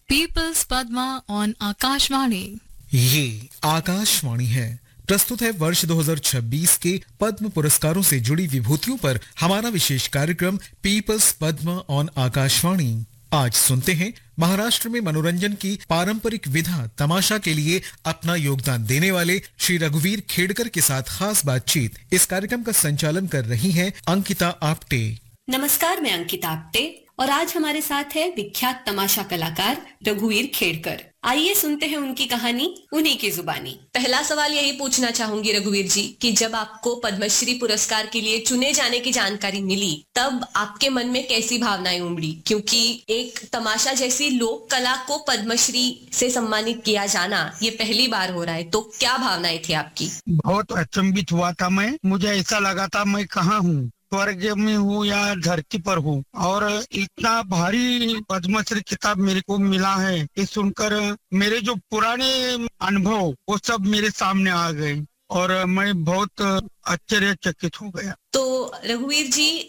Peoples Padma on Akashvani. ये आकाशवाणी है। प्रस्तुत है वर्ष 2026 के पद्म पुरस्कारों से जुड़ी विभूतियों पर हमारा विशेष कार्यक्रम पीपल्स पद्मा ऑन आकाशवाणी। आज सुनते हैं महाराष्ट्र में मनोरंजन की पारंपरिक विधा तमाशा के लिए अपना योगदान देने वाले श्री रघुवीर खेड़कर के साथ खास बातचीत। इस कार्यक्रम का संचालन कर रही हैं अंकिता आप्टे। नमस्कार, मैं अंकिता आप्टे और आज हमारे साथ है विख्यात तमाशा कलाकार रघुवीर खेड़कर। आइए सुनते हैं उनकी कहानी उन्हीं की जुबानी। पहला सवाल यही पूछना चाहूंगी रघुवीर जी कि जब आपको पद्मश्री पुरस्कार के लिए चुने जाने की जानकारी मिली तब आपके मन में कैसी भावनाएं उमड़ी, क्योंकि एक तमाशा जैसी लोक कला को पद्मश्री से सम्मानित किया जाना ये पहली बार हो रहा है, तो क्या भावनाएं थी आपकी? बहुत अचंभित हुआ था मैं। मुझे ऐसा लगा था मैं कहाँ हूँ, स्वर्ग में हूँ या धरती पर हूँ। और इतना भारी पद्मश्री खिताब मेरे को मिला है, ये सुनकर मेरे जो पुराने अनुभव वो सब मेरे सामने आ गए और मैं बहुत आश्चर्यचकित हो गया। तो रघुवीर जी,